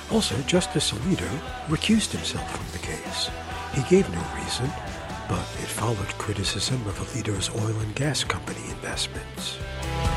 Also, Justice Alito recused himself from the case. He gave no reason, but it followed criticism of Alito's oil and gas company investments.